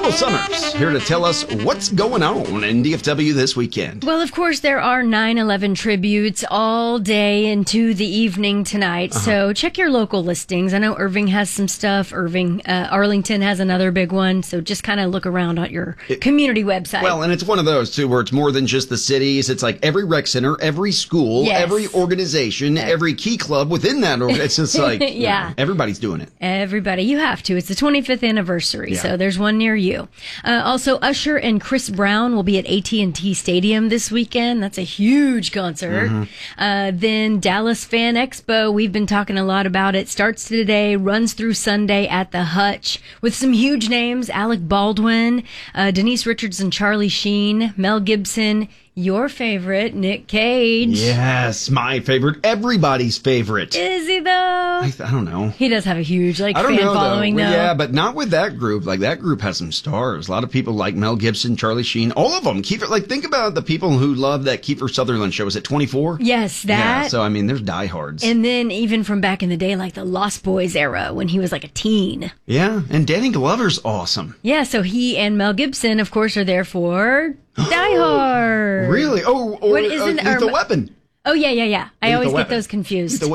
Nicole Summers here to tell us what's going on in DFW this weekend. Well, of course, there are 9/11 tributes all day into the evening tonight. So check your local listings. I know Irving has some stuff. Arlington has another big one. So just kind of look around on your community website. Well, and it's one of those, too, where it's more than just the cities. It's like every rec center, every school, every organization, every key club within that. It's just like, everybody's doing it. Everybody. You have to. It's the 25th anniversary. So there's one near you. Also, Usher and Chris Brown will be at AT&T Stadium this weekend. That's a huge concert. Then Dallas Fan Expo, we've been talking a lot about it. Starts today, runs through Sunday at the Hutch with some huge names. Alec Baldwin, Denise Richards and Charlie Sheen, Mel Gibson, your favorite, Nick Cage. Yes, my favorite. Everybody's favorite. Is he, though? I don't know. He does have a huge fan following, though. Yeah, but not with that group. Like, that group has some stars. A lot of people like Mel Gibson, Charlie Sheen, all of them. Think about the people who love that Kiefer Sutherland show. Was it 24? Yes, that. Yeah, so, I mean, there's diehards. And then even from back in the day, like the Lost Boys era, when he was like a teen. Yeah, and Danny Glover's awesome. Yeah, so he and Mel Gibson, of course, are there for Die Hard. Really? Oh, or Lethal Weapon. Oh, yeah. I always get those confused.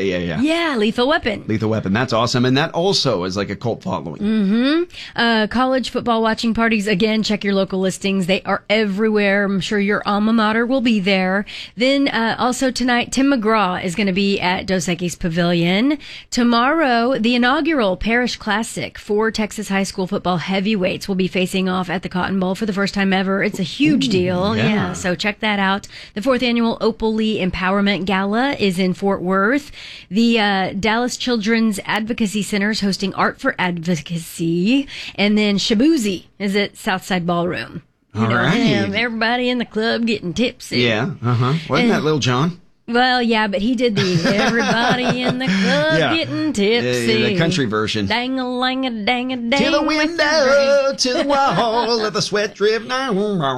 Yeah, Lethal Weapon. Lethal Weapon. That's awesome. And that also is like a cult following. College football watching parties. Again, check your local listings. They are everywhere. I'm sure your alma mater will be there. Then also tonight, Tim McGraw is going to be at Dos Equis Pavilion. Tomorrow, the inaugural Parish Classic for Texas high school football heavyweights will be facing off at the Cotton Bowl for the first time ever. It's a huge deal. Yeah, so check that out. The 4th annual Opal Lee Empowerment Gala is in Fort Worth. The Dallas Children's Advocacy Center is hosting Art for Advocacy. And then Shabuzi is at Southside Ballroom. You know him, everybody in the club getting tipsy. Yeah, Wasn't that Lil Jon? Well, yeah, but he did the everybody in the club getting tipsy. The country version. Dang-a-lang-a-dang-a-dang. To the window, to the wall, let the sweat drip down.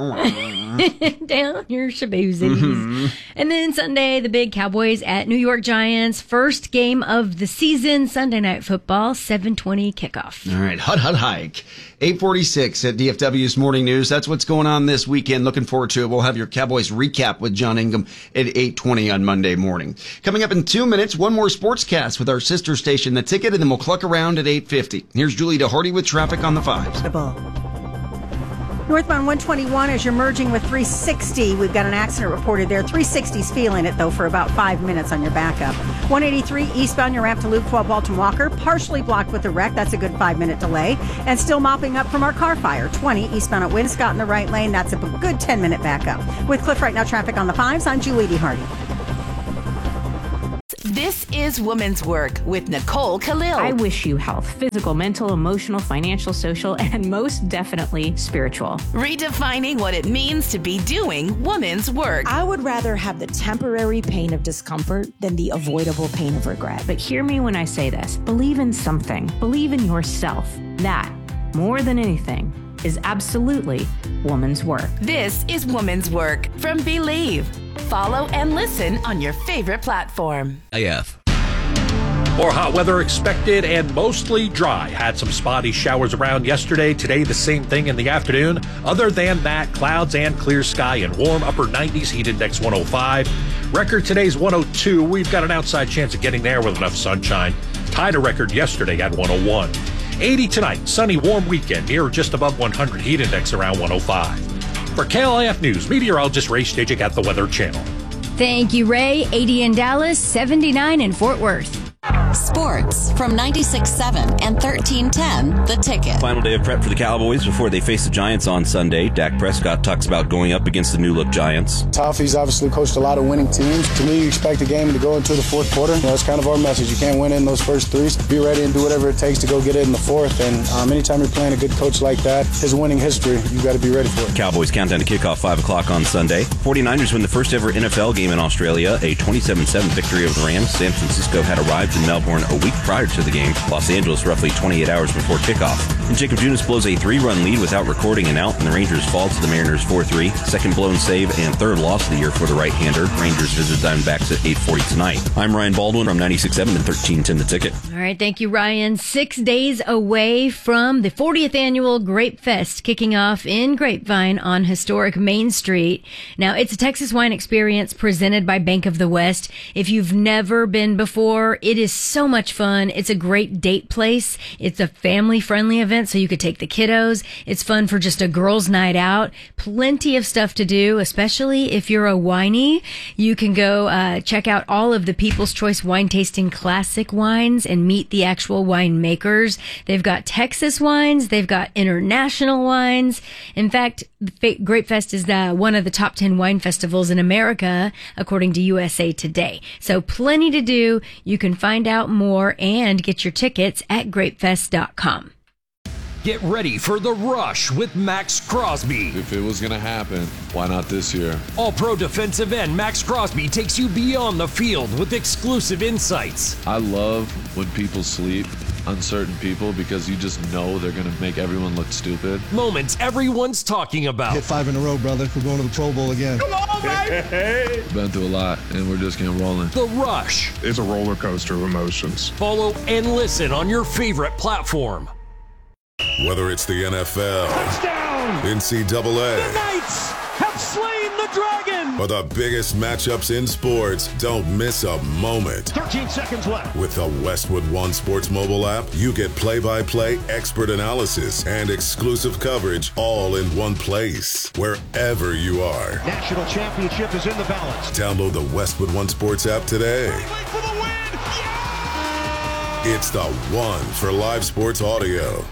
Down your shaboozes. And then Sunday, the big Cowboys at New York Giants. First game of the season, Sunday Night Football, 7:20 kickoff. All right, hike. 8:46 at DFW's Morning News. That's what's going on this weekend. Looking forward to it. We'll have your Cowboys recap with John Ingham at 8:20 on Monday morning. Coming up in 2 minutes, one more sportscast with our sister station, The Ticket, and then we'll cluck around at 8:50. Here's Julie DeHardy with traffic on the 5s. Northbound 121 as you're merging with 360. We've got an accident reported there. 360's feeling it, though, for about 5 minutes on your backup. 183 eastbound, your ramp to Loop 12 Walton Walker. Partially blocked with a wreck. That's a good 5-minute delay. And still mopping up from our car fire. 20 eastbound at Winscott in the right lane. That's a good 10-minute backup. With Cliff right now, traffic on the 5s. I'm Julie DeHardy. This is Woman's Work with Nicole Khalil. I wish you health, physical, mental, emotional, financial, social, and most definitely spiritual. Redefining what it means to be doing woman's work. I would rather have the temporary pain of discomfort than the avoidable pain of regret. But hear me when I say this. Believe in something. Believe in yourself. That, more than anything, is absolutely woman's work. This is Woman's Work from Believe. Follow and listen on your favorite platform. AF. More hot weather expected and mostly dry. Had some spotty showers around yesterday. Today, the same thing in the afternoon. Other than that, clouds and clear sky and warm upper 90s, heat index 105. Record today's 102. We've got an outside chance of getting there with enough sunshine. Tied a record yesterday at 101. 80 tonight, sunny, warm weekend, near or just above 100, heat index around 105. For KLIF News, meteorologist Ray Stajic at the Weather Channel. Thank you, Ray. 80 in Dallas, 79 in Fort Worth. Sports from 96.7 and 1310, The Ticket. Final day of prep for the Cowboys before they face the Giants on Sunday. Dak Prescott talks about going up against the new-look Giants. Toffee's obviously coached a lot of winning teams. To me, you expect the game to go into the fourth quarter. That's kind of our message. You can't win in those first threes. Be ready and do whatever it takes to go get it in the fourth. And anytime you're playing a good coach like that, his winning history, you got to be ready for it. Cowboys countdown to kickoff 5 o'clock on Sunday. 49ers win the first ever NFL game in Australia, a 27-7 victory over the Rams. San Francisco had arrived in Melbourne a week prior to the game. Los Angeles roughly 28 hours before kickoff. And Jacob Junis blows a 3-run lead without recording an out, and the Rangers fall to the Mariners 4-3. Second blown save and third loss of the year for the right-hander. Rangers visit Diamondbacks at 8:40 tonight. I'm Ryan Baldwin from 96.7 and 1310 The Ticket. All right, thank you, Ryan. 6 days away from the 40th annual Grape Fest kicking off in Grapevine on historic Main Street. Now, it's a Texas wine experience presented by Bank of the West. If you've never been before, it is so much fun. It's a great date place. It's a family-friendly event, so you could take the kiddos. It's fun for just a girls' night out. Plenty of stuff to do, especially if you're a winey. You can go check out all of the People's Choice Wine Tasting Classic wines and meet the actual winemakers. They've got Texas wines. They've got international wines. In fact, Grape Fest is one of the top 10 wine festivals in America, according to USA Today. So plenty to do. You can find out more and get your tickets at grapefest.com. Get ready for the rush with Max Crosby. If it was going to happen, why not this year? All-pro defensive end Max Crosby takes you beyond the field with exclusive insights. I love when people sleep, uncertain people, because you just know they're going to make everyone look stupid. Moments everyone's talking about. Hit 5 in a row, brother. We're going to the Pro Bowl again. Come on, baby! Been through a lot, and we're just getting rolling. The Rush. It's a roller coaster of emotions. Follow and listen on your favorite platform. Whether it's the NFL, touchdown, NCAA, the Knights have slain the dragon, or the biggest matchups in sports, don't miss a moment. 13 seconds left. With the Westwood One Sports mobile app, you get play-by-play expert analysis and exclusive coverage all in one place, wherever you are. National championship is in the balance. Download the Westwood One Sports app today. For the win! Yeah! It's the one for live sports audio.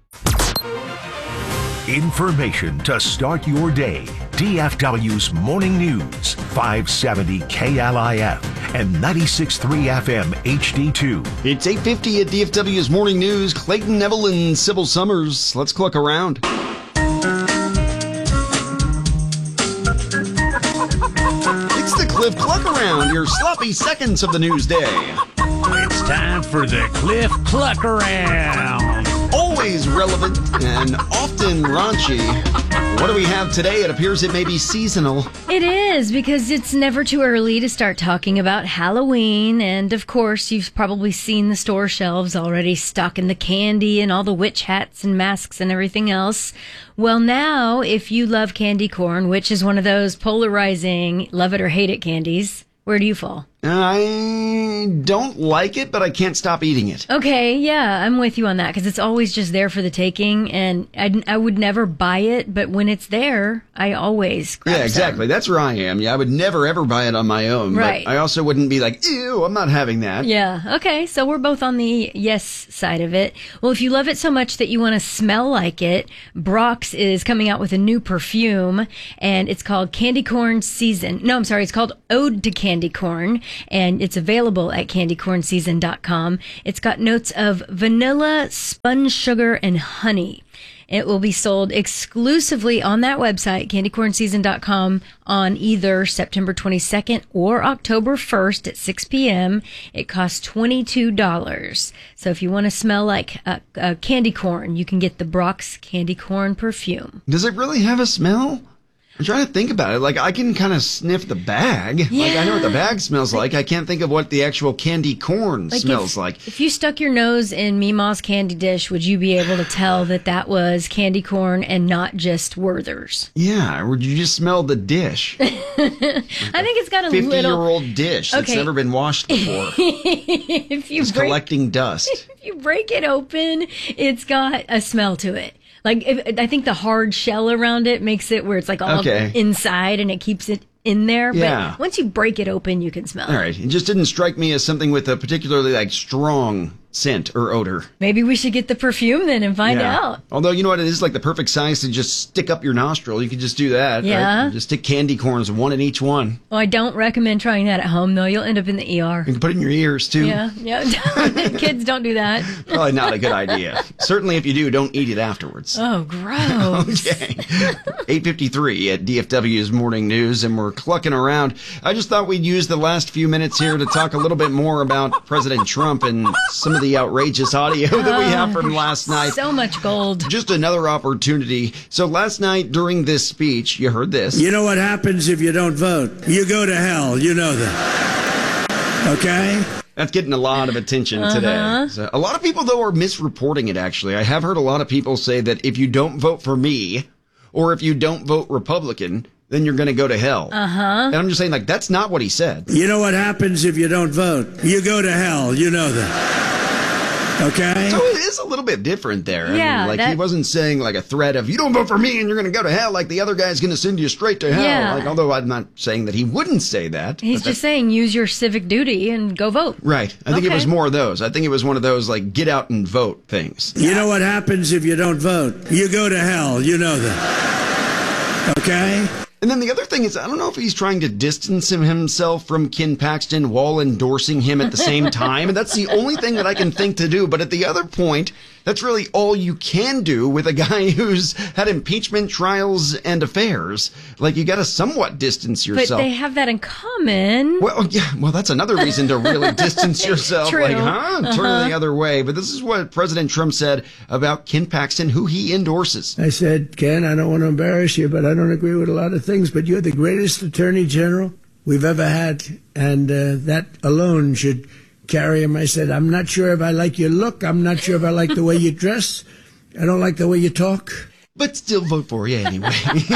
Information to start your day. DFW's Morning News, 570 KLIF and 96.3 FM HD2. It's 8:50 at DFW's Morning News. Clayton Neville and Sybil Summers. Let's click around. It's the Cliff Cluck Around, your sloppy seconds of the news day. It's time for the Cliff Cluck Around. Always relevant and often raunchy. What do we have today? It appears it may be seasonal. It is, because it's never too early to start talking about Halloween. And of course, you've probably seen the store shelves already stocking the candy and all the witch hats and masks and everything else. Well, now, if you love candy corn, which is one of those polarizing love it or hate it candies, where do you fall? I don't like it, but I can't stop eating it. Okay, yeah, I'm with you on that, because it's always just there for the taking, and I would never buy it, but when it's there, I always grab Yeah, exactly. some. That's where I am. Yeah, I would never, ever buy it on my own. Right. But I also wouldn't be like, ew, I'm not having that. Yeah, okay, so we're both on the yes side of it. Well, if you love it so much that you want to smell like it, Brock's is coming out with a new perfume, and it's called Candy Corn Season. No, I'm sorry, it's called Ode to Candy Corn. And it's available at candycornseason.com. It's got notes of vanilla, spun sugar, and honey. It will be sold exclusively on that website, candycornseason.com, on either September 22nd or October 1st at 6 p.m. It costs $22. So if you want to smell like a candy corn, you can get the Brock's Candy Corn perfume. Does it really have a smell? I'm trying to think about it. Like, I can kind of sniff the bag. Yeah. Like, I know what the bag smells like. I can't think of what the actual candy corn smells like. If you stuck your nose in Meemaw's candy dish, would you be able to tell that that was candy corn and not just Werther's? Yeah, or would you just smell the dish? I think it's got a 50-year-old dish that's Okay. never been washed before. If you It's collecting dust. If you break it open, it's got a smell to it. Like, I think the hard shell around it makes it where it's like all Okay. inside and it keeps it in there. Yeah. But once you break it open, you can smell All it. right. It just didn't strike me as something with a particularly, like, strong scent or odor. Maybe we should get the perfume then and find Yeah. out. Although, you know what? It is like the perfect size to just stick up your nostril. You could just do that. Yeah. Right? Just stick candy corns, one in each one. Well, I don't recommend trying that at home, though. You'll end up in the ER. You can put it in your ears, too. Yeah. Kids don't do that. Probably not a good idea. Certainly, if you do, don't eat it afterwards. Oh, gross. Okay. 8:53 at DFW's Morning News, and we're clucking around. I just thought we'd use the last few minutes here to talk a little bit more about President Trump and some of the outrageous audio that we have from last night. So much gold. Just another opportunity. So last night during this speech, you heard this. You know what happens if you don't vote? You go to hell. You know that. Okay? That's getting a lot of attention today. So a lot of people, though, are misreporting it, actually. I have heard a lot of people say that if you don't vote for me, or if you don't vote Republican, then you're going to go to hell. And I'm just saying, like, that's not what he said. You know what happens if you don't vote? You go to hell. You know that. Okay? So it is a little bit different there. Yeah, I mean, like, he wasn't saying, like, a threat of, you don't vote for me and you're going to go to hell, like the other guy's going to send you straight to hell. Yeah. Like, although I'm not saying that he wouldn't say that. He's just saying use your civic duty and go vote. Right. I think it was more of those. I think it was one of those, like, get out and vote things. You know what happens if you don't vote? You go to hell. You know that. Okay? And then the other thing is, I don't know if he's trying to distance himself from Ken Paxton while endorsing him at the same time. And that's the only thing that I can think to do. But at the other point, that's really all you can do with a guy who's had impeachment trials and affairs. Like, you got to somewhat distance yourself. But they have that in common. Well, yeah. Well, that's another reason to really distance yourself. True. Like, turn the other way. But this is what President Trump said about Ken Paxton, who he endorses. I said, Ken, I don't want to embarrass you, but I don't agree with a lot of things, but you're the greatest attorney general we've ever had, and that alone should carry him. I said, I'm not sure if I like your look. I'm not sure if I like the way you dress. I don't like the way you talk. But still vote for you anyway.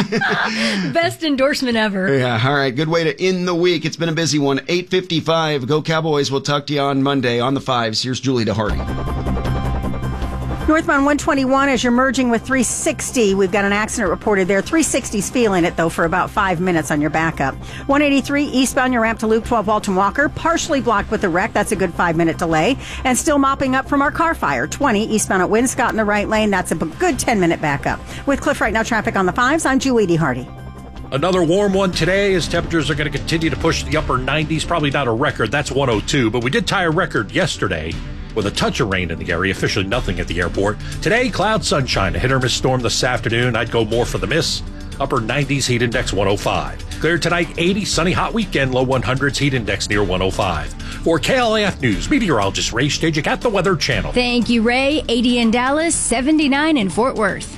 Best endorsement ever. Yeah, all right. Good way to end the week. It's been a busy one. 8:55. Go Cowboys. We'll talk to you on Monday on the 5s. Here's Julie DeHardy. Northbound 121 as you're merging with 360. We've got an accident reported there. 360's feeling it, though, for about 5 minutes on your backup. 183 eastbound your ramp to Loop 12 Walton Walker. Partially blocked with the wreck. That's a good 5-minute delay. And still mopping up from our car fire. 20 eastbound at Winscott in the right lane. That's a good 10-minute backup. With Cliff Right Now traffic on the 5s, I'm Julie DeHardy. Another warm one today as temperatures are going to continue to push the upper 90s. Probably not a record. That's 102. But we did tie a record yesterday with a touch of rain in the area, officially nothing at the airport. Today, cloud sunshine, a hit or miss storm this afternoon. I'd go more for the miss. Upper 90s, heat index 105. Clear tonight, 80, sunny, hot weekend, low 100s, heat index near 105. For KLAF News, meteorologist Ray Stajic at the Weather Channel. Thank you, Ray. 80 in Dallas, 79 in Fort Worth.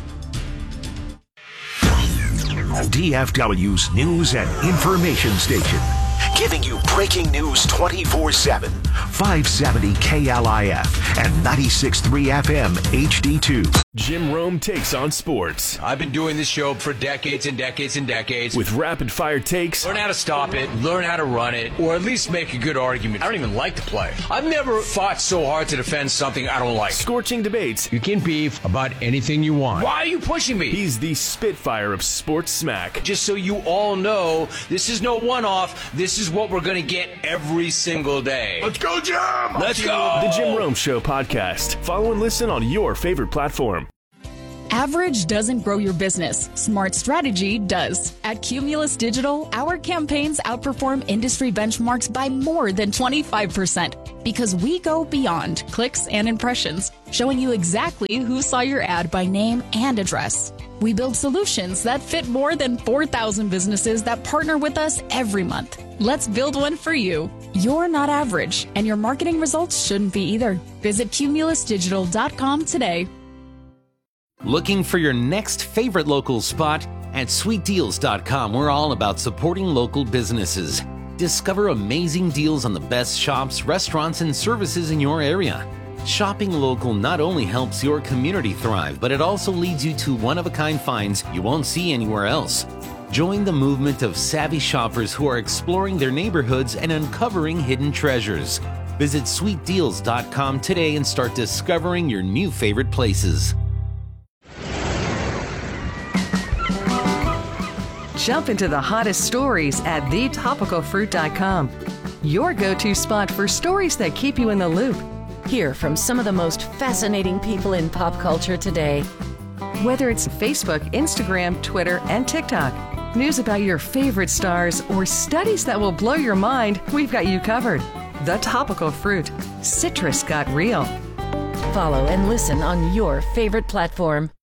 DFW's news and information station, giving you breaking news 24/7. 570 KLIF and 96.3 FM HD2. Jim Rome takes on sports. I've been doing this show for decades and decades and decades. With rapid-fire takes. Learn how to stop it, learn how to run it, or at least make a good argument. I don't even like the play. I've never fought so hard to defend something I don't like. Scorching debates. You can beef about anything you want. Why are you pushing me? He's the Spitfire of sports smack. Just so you all know, this is no one-off. This is what we're going to get every single day. Let's go, Jim! Let's go! The Jim Rome Show podcast. Follow and listen on your favorite platform. Average doesn't grow your business. Smart strategy does. At Cumulus Digital, our campaigns outperform industry benchmarks by more than 25% because we go beyond clicks and impressions, showing you exactly who saw your ad by name and address. We build solutions that fit more than 4,000 businesses that partner with us every month. Let's build one for you. You're not average, and your marketing results shouldn't be either. Visit cumulusdigital.com today. Looking for your next favorite local spot? At sweetdeals.com, we're all about supporting local businesses. Discover amazing deals on the best shops, restaurants, and services in your area. Shopping local not only helps your community thrive, but it also leads you to one-of-a-kind finds you won't see anywhere else. Join the movement of savvy shoppers who are exploring their neighborhoods and uncovering hidden treasures. Visit sweetdeals.com today and start discovering your new favorite places. Jump into the hottest stories at thetopicalfruit.com. Your go-to spot for stories that keep you in the loop. Hear from some of the most fascinating people in pop culture today. Whether it's Facebook, Instagram, Twitter, and TikTok, news about your favorite stars, or studies that will blow your mind, we've got you covered. The Topical Fruit. Citrus got real. Follow and listen on your favorite platform.